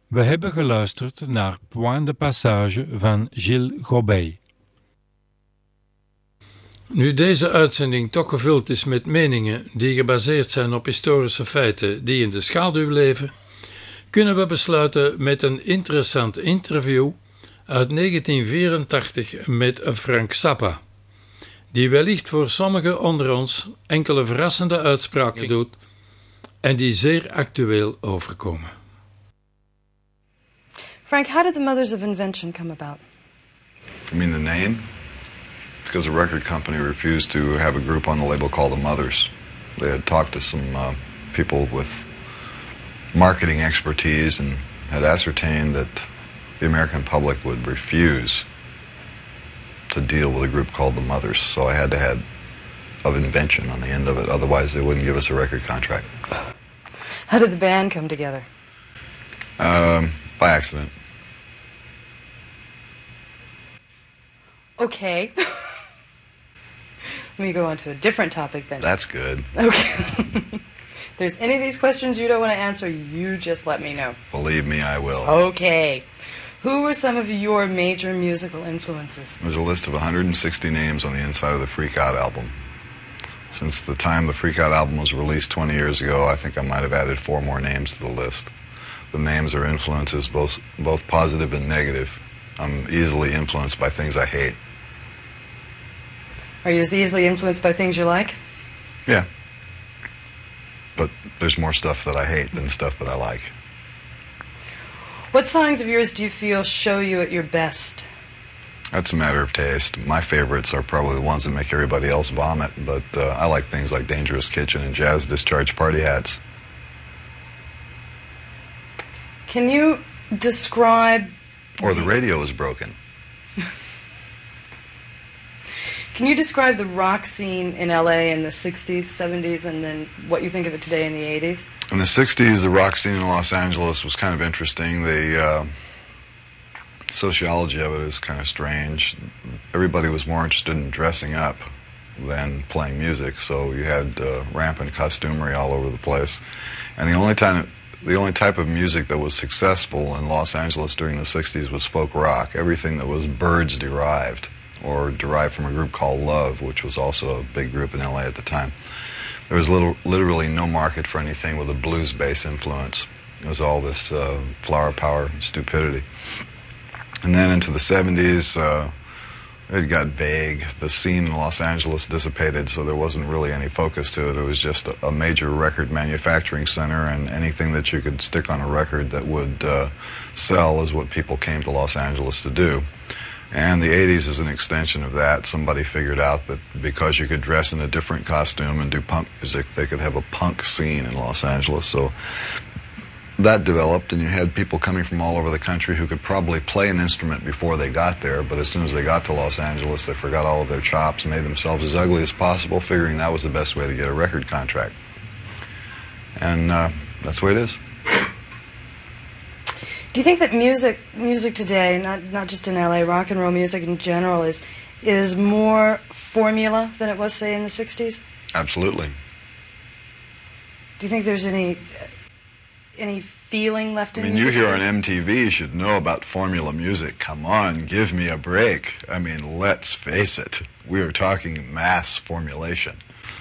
We hebben geluisterd naar Point de Passage van Gilles Gobet. Nu deze uitzending toch gevuld is met meningen die gebaseerd zijn op historische feiten die in de schaduw leven, kunnen we besluiten met een interessant interview uit 1984 met Frank Zappa, die wellicht voor sommigen onder ons enkele verrassende uitspraken doet en die zeer actueel overkomen. Frank, how did the Mothers of Invention come about? You mean the name? Because the record company refused to have a group on the label called the Mothers. They had talked to some people with marketing expertise and had ascertained that the American public would refuse to deal with a group called the Mothers. So I had to have of invention on the end of it. Otherwise, they wouldn't give us a record contract. How did the band come together? By accident. Okay. Let me go on to a different topic then. That's good. Okay. If there's any of these questions you don't want to answer, you just let me know. Believe me, I will. Okay. Who were some of your major musical influences? There's a list of 160 names on the inside of the Freak Out album. Since the time the Freak Out album was released 20 years ago, I think I might have added 4 more names to the list. The names are influences, both positive and negative. I'm easily influenced by things I hate. Are you as easily influenced by things you like? Yeah. But there's more stuff that I hate than stuff that I like. What songs of yours do you feel show you at your best? That's a matter of taste. My favorites are probably the ones that make everybody else vomit, but I like things like Dangerous Kitchen and Jazz Discharge Party Hats. Can you describe... Or The Radio Is Broken. Can you describe the rock scene in LA in the 60s, 70s, and then what you think of it today in the 80s? In the 60s, the rock scene in Los Angeles was kind of interesting. The sociology of it is kind of strange. Everybody was more interested in dressing up than playing music, so you had rampant costumery all over the place. And the only type of music that was successful in Los Angeles during the 60s was folk rock, everything that was Byrds-derived, or derived from a group called Love, which was also a big group in LA at the time. There was literally no market for anything with a blues bass influence. It was all this flower power stupidity. And then into the 70s, it got vague. The scene in Los Angeles dissipated, so there wasn't really any focus to it. It was just a major record manufacturing center, and anything that you could stick on a record that would sell is what people came to Los Angeles to do. And the 80s is an extension of that. Somebody figured out that because you could dress in a different costume and do punk music, they could have a punk scene in Los Angeles. So that developed, and you had people coming from all over the country who could probably play an instrument before they got there, but as soon as they got to Los Angeles, they forgot all of their chops, made themselves as ugly as possible, figuring that was the best way to get a record contract. And that's the way it is. Do you think that music today, not just in LA, rock and roll music in general, is more formula than it was, say, in the 60s? Absolutely. Do you think there's any feeling left in music? You here on MTV, you should know about formula music. Come on, give me a break. I mean, let's face it. We are talking mass formulation.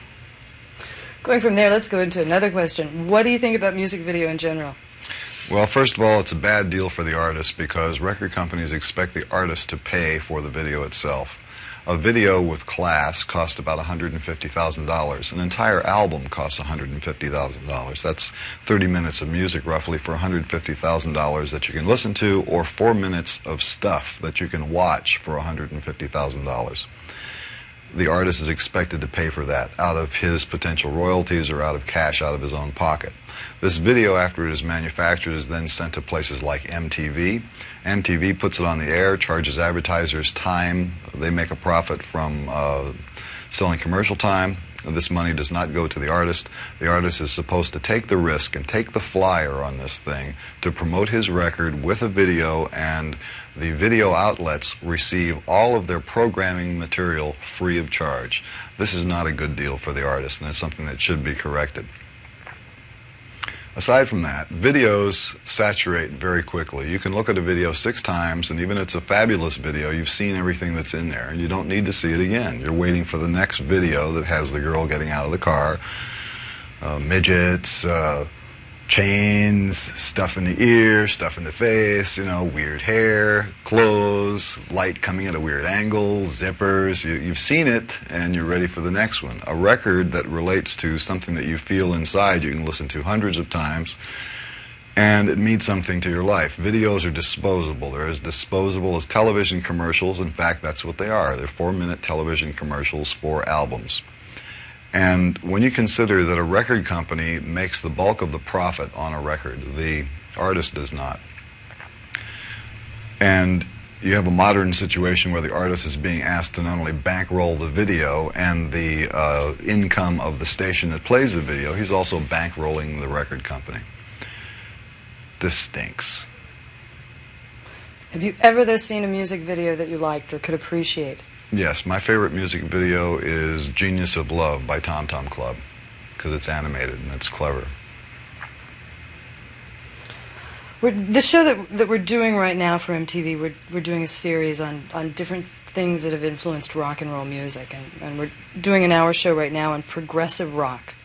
Going from there, let's go into another question. What do you think about music video in general? Well, first of all, it's a bad deal for the artist because record companies expect the artist to pay for the video itself. A video with class costs about $150,000. An entire album costs $150,000. That's 30 minutes of music roughly for $150,000 that you can listen to, or 4 minutes of stuff that you can watch for $150,000. The artist is expected to pay for that out of his potential royalties or out of cash out of his own pocket. This video, after it is manufactured, is then sent to places like MTV. MTV puts it on the air, charges advertisers time. They make a profit from selling commercial time. This money does not go to the artist. The artist is supposed to take the risk and take the flyer on this thing to promote his record with a video, and the video outlets receive all of their programming material free of charge. This is not a good deal for the artist, and it's something that should be corrected. Aside from that, videos saturate very quickly. You can look at a video 6 times, and even if it's a fabulous video, you've seen everything that's in there, and you don't need to see it again. You're waiting for the next video that has the girl getting out of the car, midgets, chains, stuff in the ear, stuff in the face, you know, weird hair, clothes, light coming at a weird angle, zippers. You've seen it, and you're ready for the next one. A record that relates to something that you feel inside, you can listen to hundreds of times, and it means something to your life. Videos are disposable. They're as disposable as television commercials. In fact, that's what they are. They're 4-minute television commercials for albums. And when you consider that a record company makes the bulk of the profit on a record, the artist does not. And you have a modern situation where the artist is being asked to not only bankroll the video and the income of the station that plays the video, he's also bankrolling the record company. This stinks. Have you ever, though, seen a music video that you liked or could appreciate? Yes, my favorite music video is Genius of Love by Tom Tom Club, because it's animated and it's clever. The show that we're doing right now for MTV, we're doing a series on different things that have influenced rock and roll music, and we're doing an hour show right now on progressive rock.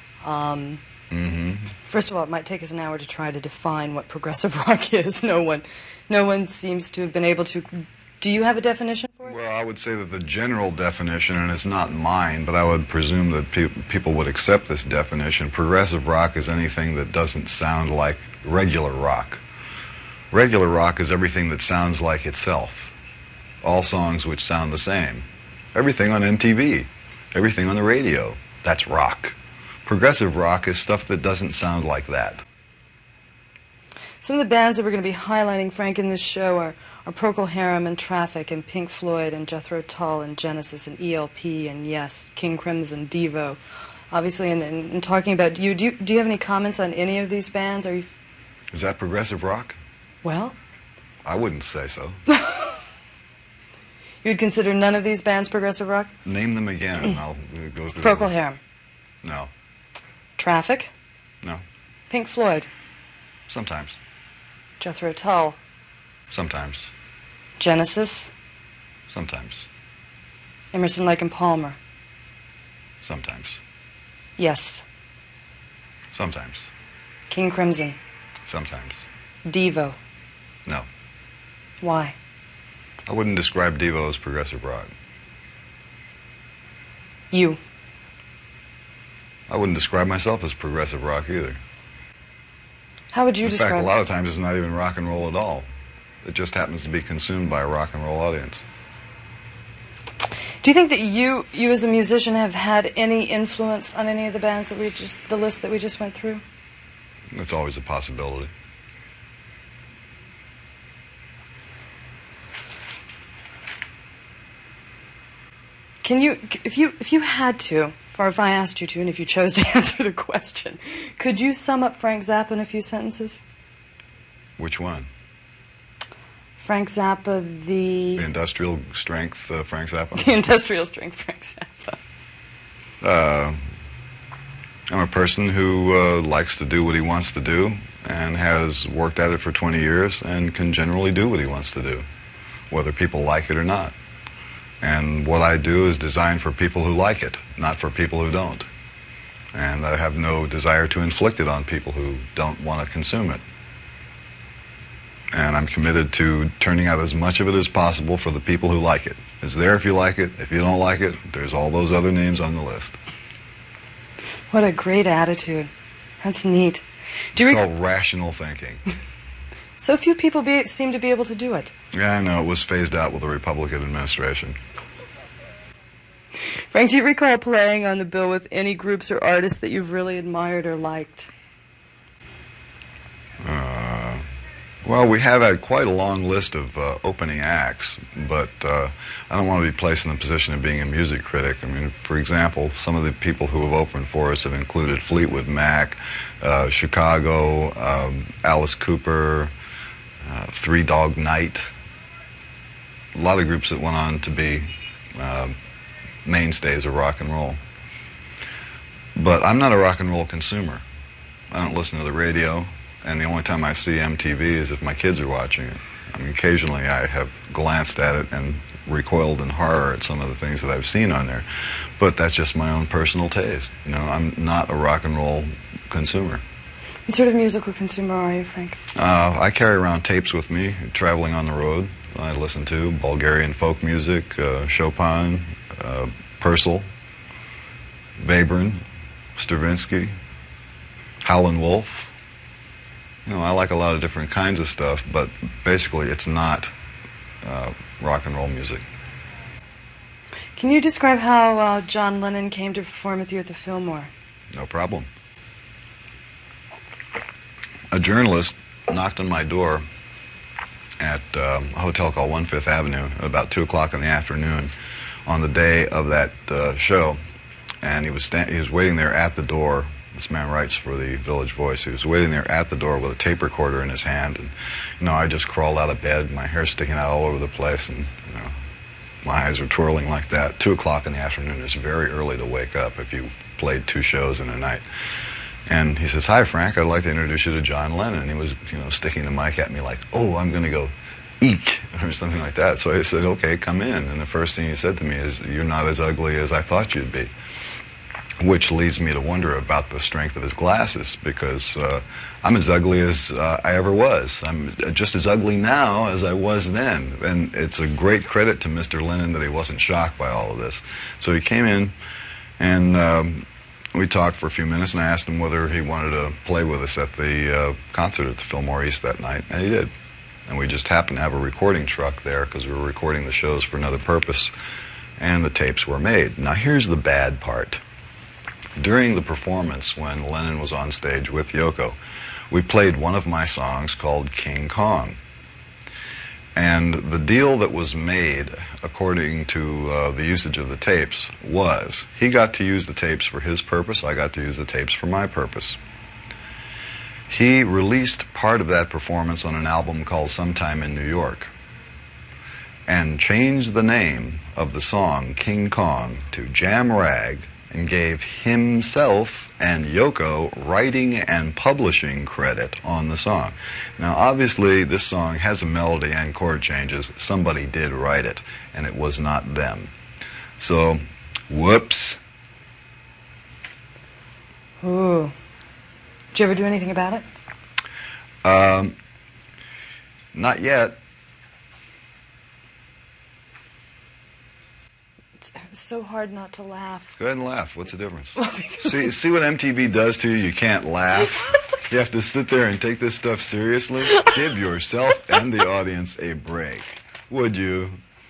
First of all, it might take us an hour to try to define what progressive rock is. No one seems to have been able to. Do you have a definition for it? Well, I would say that the general definition, and it's not mine, but I would presume that people would accept this definition. Progressive rock is anything that doesn't sound like regular rock. Regular rock is everything that sounds like itself. All songs which sound the same. Everything on MTV, everything on the radio, that's rock. Progressive rock is stuff that doesn't sound like that. Some of the bands that we're going to be highlighting, Frank, in this show are Procol Harum and Traffic and Pink Floyd and Jethro Tull and Genesis and ELP and Yes, King Crimson, Devo. Obviously, in talking about you, do you have any comments on any of these bands? Is that progressive rock? Well, I wouldn't say so. You would consider none of these bands progressive rock? Name them again, and I'll go through Procol them. Harum. No. Traffic. No. Pink Floyd. Sometimes. Jethro Tull. Sometimes. Genesis. Sometimes. Emerson, Lake and Palmer. Sometimes. Yes. Sometimes. King Crimson. Sometimes. Devo. No. Why? I wouldn't describe Devo as progressive rock. You. I wouldn't describe myself as progressive rock either. How would you describe In fact, it? a lot of times it's not even rock and roll at all. It just happens to be consumed by a rock and roll audience. Do you think that you as a musician have had any influence on any of the bands that the list that we just went through? It's always a possibility. Can you, if you had to, or if I asked you to, and if you chose to answer the question, could you sum up Frank Zappa in a few sentences? Which one? Frank Zappa, The industrial strength Frank Zappa? the industrial strength Frank Zappa. I'm a person who likes to do what he wants to do and has worked at it for 20 years and can generally do what he wants to do, whether people like it or not. And what I do is designed for people who like it, not for people who don't. And I have no desire to inflict it on people who don't want to consume it. And I'm committed to turning out as much of it as possible for the people who like it. It's there if you like it. If you don't like it, there's all those other names on the list. What a great attitude. That's neat. It's called rational thinking. So few people seem to be able to do it. Yeah, I know. It was phased out with the Republican administration. Frank, do you recall playing on the bill with any groups or artists that you've really admired or liked? Well, we have had quite a long list of opening acts, but I don't want to be placed in the position of being a music critic. I mean, for example, some of the people who have opened for us have included Fleetwood Mac, Chicago, Alice Cooper, Three Dog Night, a lot of groups that went on to be mainstays of rock and roll. But I'm not a rock and roll consumer. I don't listen to the radio, and the only time I see MTV is if my kids are watching it. I mean, occasionally I have glanced at it and recoiled in horror at some of the things that I've seen on there, but that's just my own personal taste. You know, I'm not a rock and roll consumer. What sort of musical consumer are you, Frank? I carry around tapes with me, traveling on the road. I listen to Bulgarian folk music, Chopin, Purcell, Webern, Stravinsky, Howlin' Wolf. You know, I like a lot of different kinds of stuff, but basically it's not rock and roll music. Can you describe how John Lennon came to perform with you at the Fillmore? No problem. A journalist knocked on my door at a hotel called 1 Fifth Avenue at about 2 o'clock in the afternoon on the day of that show, and he was waiting there at the door. This man writes for the Village Voice. He was waiting there at the door with a tape recorder in his hand, and I just crawled out of bed, my hair sticking out all over the place, and my eyes were twirling like that. 2 o'clock in the afternoon is very early to wake up if you played 2 shows in a night. And he says, "Hi, Frank, I'd like to introduce you to John Lennon." And he was, sticking the mic at me like, "Oh, I'm going to go eek," or something like that. So I said, "Okay, come in." And the first thing he said to me is, "You're not as ugly as I thought you'd be," which leads me to wonder about the strength of his glasses, because I'm as ugly as I ever was. I'm just as ugly now as I was then. And it's a great credit to Mr. Lennon that he wasn't shocked by all of this. So he came in, and we talked for a few minutes, and I asked him whether he wanted to play with us at the concert at the Fillmore East that night, and he did. And we just happened to have a recording truck there because we were recording the shows for another purpose, and the tapes were made. Now here's the bad part. During the performance, when Lennon was on stage with Yoko, we played one of my songs called King Kong. And the deal that was made, according to the usage of the tapes, was he got to use the tapes for his purpose, I got to use the tapes for my purpose. He released part of that performance on an album called Sometime in New York, and changed the name of the song King Kong to Jam Rag, and gave himself and Yoko writing and publishing credit on the song. Now, obviously, this song has a melody and chord changes. Somebody did write it, and it was not them. So, whoops. Ooh. Did you ever do anything about it? Not yet. It's so hard not to laugh. Go ahead and laugh. What's the difference? Well, See what MTV does to you? You can't laugh. You have to sit there and take this stuff seriously. Give yourself and the audience a break. Would you?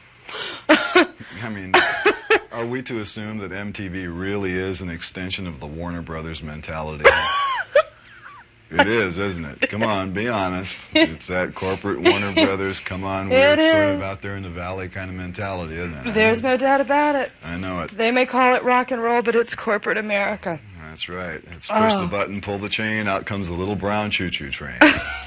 I mean, are we to assume that MTV really is an extension of the Warner Brothers mentality? It is, isn't it? Come on, be honest. It's that corporate Warner Brothers, come on, we're sort of out there in the valley kind of mentality, isn't it? There's no doubt about it. I know it. They may call it rock and roll, but it's corporate America. That's right. It's push the button, pull the chain, out comes the little brown choo-choo train.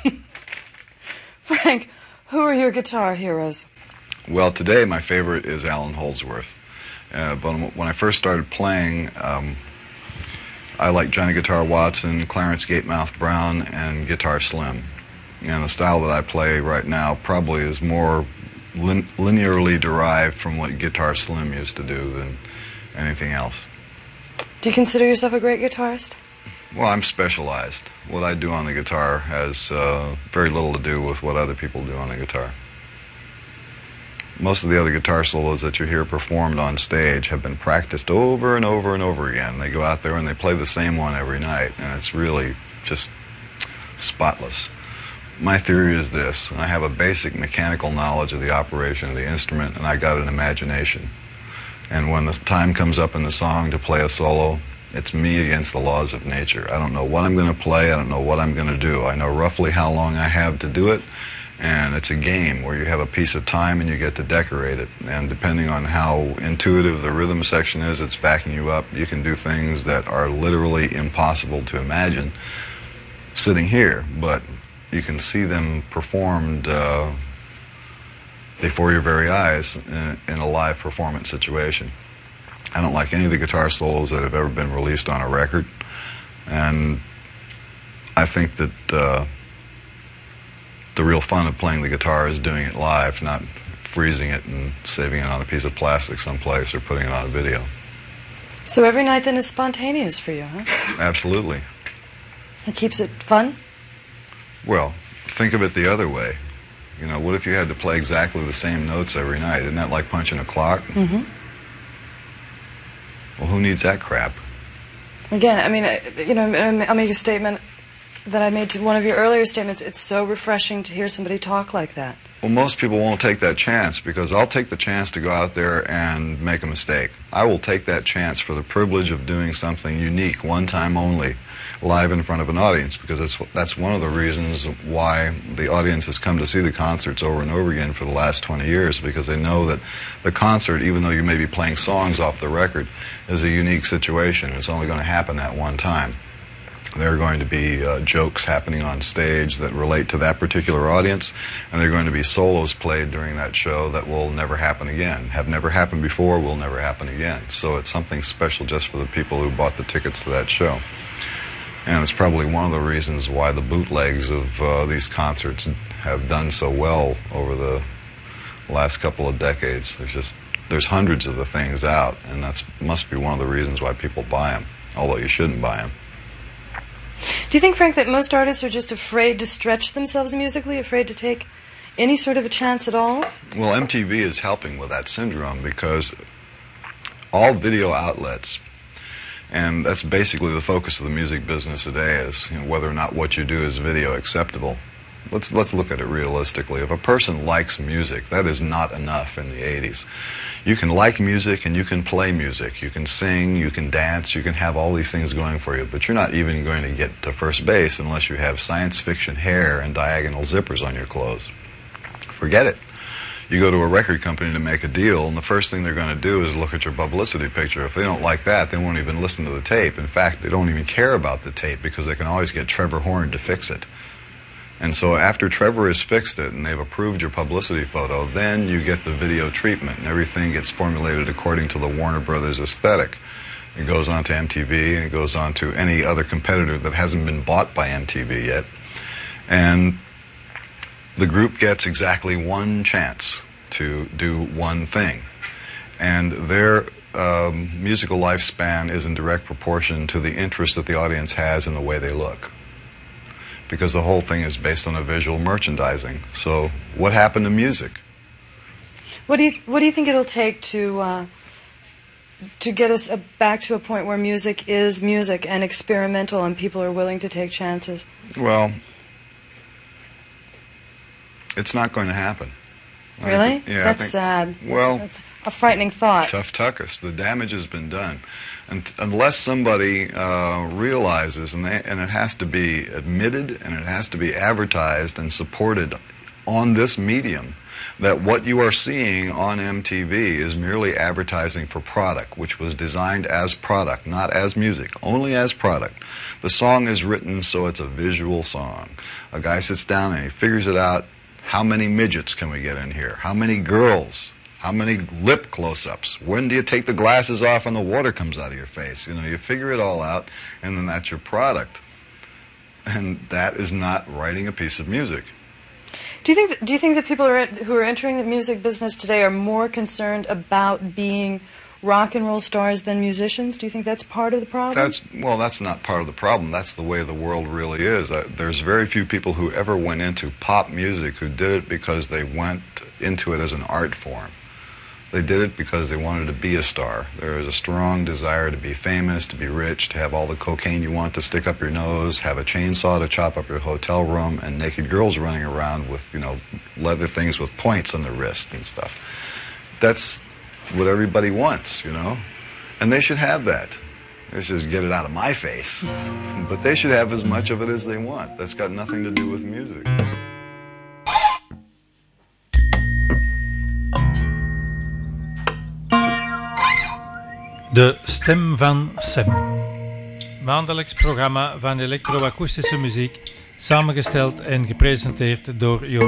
Frank, who are your guitar heroes? Well, today my favorite is Allan Holdsworth. But when I first started playing, I like Johnny Guitar Watson, Clarence Gatemouth Brown, and Guitar Slim. And the style that I play right now probably is more linearly derived from what Guitar Slim used to do than anything else. Do you consider yourself a great guitarist? Well, I'm specialized. What I do on the guitar has very little to do with what other people do on the guitar. Most of the other guitar solos that you hear performed on stage have been practiced over and over and over again. They go out there and they play the same one every night, and it's really just spotless. My theory is this: I have a basic mechanical knowledge of the operation of the instrument, and I got an imagination. And when the time comes up in the song to play a solo, it's me against the laws of nature. I don't know what I'm going to play, I don't know what I'm going to do. I know roughly how long I have to do it, and it's a game where you have a piece of time and you get to decorate it. And depending on how intuitive the rhythm section is, it's backing you up. You can do things that are literally impossible to imagine sitting here, but you can see them performed before your very eyes in a live performance situation. I don't like any of the guitar solos that have ever been released on a record, and I think that the real fun of playing the guitar is doing it live, not freezing it and saving it on a piece of plastic someplace or putting it on a video. So every night then is spontaneous for you, huh? Absolutely. It keeps it fun? Well, think of it the other way. You know, what if you had to play exactly the same notes every night? Isn't that like punching a clock? Mm-hmm. Well, who needs that crap? Again, I mean, you know, I'll make a statement that I made to one of your earlier statements. It's so refreshing to hear somebody talk like that. Well, most people won't take that chance, because I'll take the chance to go out there and make a mistake. I will take that chance for the privilege of doing something unique, one time only, live in front of an audience, because that's one of the reasons why the audience has come to see the concerts over and over again for the last 20 years, because they know that the concert, even though you may be playing songs off the record, is a unique situation. It's only going to happen that one time. There are going to be jokes happening on stage that relate to that particular audience, and there are going to be solos played during that show that will never happen again. Have never happened before, will never happen again. So it's something special just for the people who bought the tickets to that show. And it's probably one of the reasons why the bootlegs of these concerts have done so well over the last couple of decades. There's hundreds of the things out, and that must be one of the reasons why people buy them, although you shouldn't buy them. Do you think, Frank, that most artists are just afraid to stretch themselves musically, afraid to take any sort of a chance at all? Well, MTV is helping with that syndrome, because all video outlets, and that's basically the focus of the music business today, is, you know, whether or not what you do is video acceptable. Let's look at it realistically. If a person likes music, that is not enough in the 80s. You can like music and you can play music. You can sing, you can dance, you can have all these things going for you, but you're not even going to get to first base unless you have science fiction hair and diagonal zippers on your clothes. Forget it. You go to a record company to make a deal, and the first thing they're going to do is look at your publicity picture. If they don't like that, they won't even listen to the tape. In fact, they don't even care about the tape, because they can always get Trevor Horn to fix it. And so after Trevor has fixed it and they've approved your publicity photo, then you get the video treatment, and everything gets formulated according to the Warner Brothers aesthetic. It goes on to MTV, and it goes on to any other competitor that hasn't been bought by MTV yet. And the group gets exactly one chance to do one thing. And their musical lifespan is in direct proportion to the interest that the audience has in the way they look, because the whole thing is based on a visual merchandising. So what happened to music? What do you think it'll take to get us back to a point where music is music and experimental, and people are willing to take chances? Well, it's not going to happen. Really? Yeah, that's sad. Well, that's a frightening thought. Tough tuckus. The damage has been done. And unless somebody realizes, and it has to be admitted and it has to be advertised and supported on this medium, that what you are seeing on MTV is merely advertising for product, which was designed as product, not as music, only as product. The song is written so it's a visual song. A guy sits down and he figures it out. How many midgets can we get in here? How many girls? How many lip close-ups? When do you take the glasses off and the water comes out of your face? You know, you figure it all out, and then that's your product. And that is not writing a piece of music. Do you think that people who are entering the music business today are more concerned about being rock and roll stars than musicians? Do you think that's part of the problem? That's not part of the problem. That's the way the world really is. There's very few people who ever went into pop music who did it because they went into it as an art form. They did it because they wanted to be a star. There is a strong desire to be famous, to be rich, to have all the cocaine you want to stick up your nose, have a chainsaw to chop up your hotel room, and naked girls running around with, you know, leather things with points on their wrist and stuff. That's what everybody wants, you know? And they should have that. Let's just get it out of my face. But they should have as much of it as they want. That's got nothing to do with music. De stem van Sam. Maandelijks programma van elektroakoestische muziek, samengesteld en gepresenteerd door Jo.